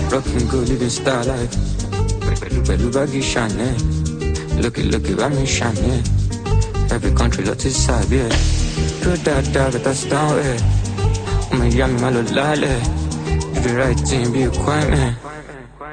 Rockin' good, living star life. Pẹ̀lú baggy Chanel. Looky, bá mi Chanel. Every country ló ti sábẹ́. Tó dáadáa, better stand well. Ọmọ ìyá mi máa lọ lálẹ́. Do the right thing, be a quiet man.